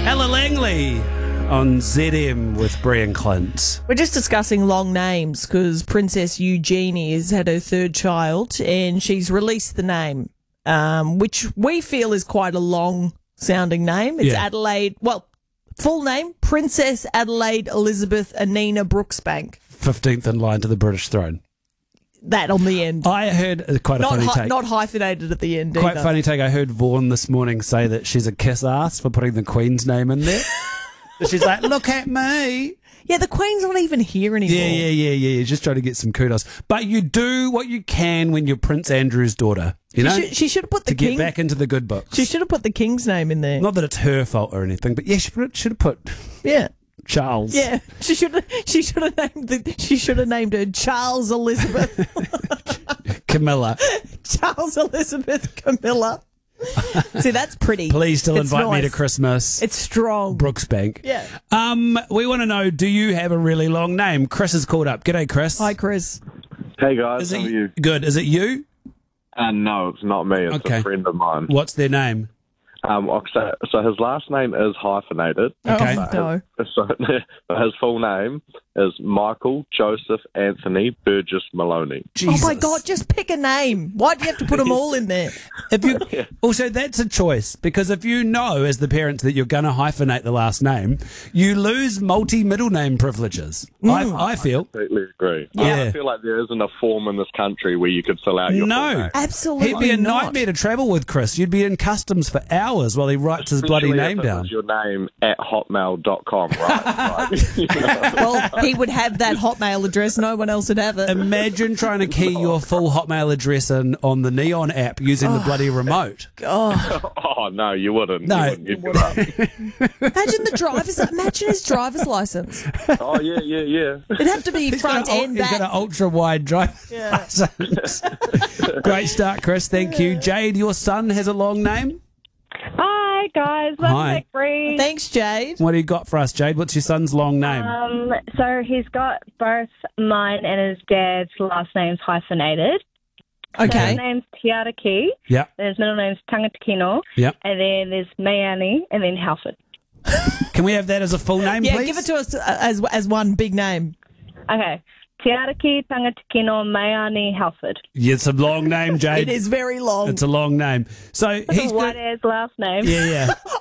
Ella Langley on ZM with Brian Clint. We're just discussing long names because Princess Eugenie has had her third child and she's released the name, which we feel is quite a long sounding name. It's Adelaide, full name, Princess Adelaide Elizabeth Anina Brooksbank. 15th in line to the British throne. That on the end. I heard quite a funny take. Not hyphenated at the end Quite either. funny take. I heard Vaughan this morning say that she's a kiss ass for putting the Queen's name in there. She's like, look at me. Yeah, the Queen's not even here anymore. Yeah. Just trying to get some kudos. But you do what you can when you're Prince Andrew's daughter. You know? She should have put the to king. get back into the good books. She should have put the King's name in there. Not that it's her fault or anything, but yeah, she should have put Charles. Yeah, she should have named her Charles Elizabeth. Camilla. Charles Elizabeth Camilla. See, that's pretty. Please still It's invite me nice. to Christmas. It's strong. Brooksbank. Yeah. We want to know, do you have a really long name? Chris is called up. G'day, Chris. Hi, Chris. Hey guys, how are you? Good. Is it you? No, it's not me. It's Okay. a friend of mine. What's their name? So his last name is hyphenated. Okay. Oh, no. But his full name is Michael Joseph Anthony Burgess Maloney. Jesus. Oh, my God, just pick a name. Why do you have to put them all in there? If you also, that's a choice, because if you know as the parents that you're going to hyphenate the last name, you lose multi-middle name privileges. I feel. Completely agree. Yeah. I feel like there isn't a form in this country where you could fill out your full No. name. Absolutely He'd be a not. nightmare to travel with, Chris. You'd be in customs for hours while he writes his bloody Especially name if it down. was your name at hotmail.com, right? Well, he would have that Hotmail address. No one else would have it. Imagine trying to key your full Hotmail address in on the Neon app using the bloody remote. Oh, no, you wouldn't. No. You wouldn't. You'd give up. Imagine his driver's license. Oh, yeah. It'd have to be front and He's got back. an ultra-wide driver's license. Great start, Chris. Thank you. Jade, your son has a long name? Hi guys, Hi. I'm McBree. Thanks, Jade. What do you got for us, Jade? What's your son's long name? So he's got both mine and his dad's last names hyphenated. So Okay. his name's Tiaraki, Yeah. and his middle name's Tangatakino, Yeah. and then there's Mayani, and then Halford. Can we have that as a full name, Yeah, please? give it to us as one big name. Okay, Tiaraki, Tangatakino, Mayani, Halford. Yeah, it's a long name, Jade. It is very long. It's a long name. So It's he's a white ass last name. Yeah.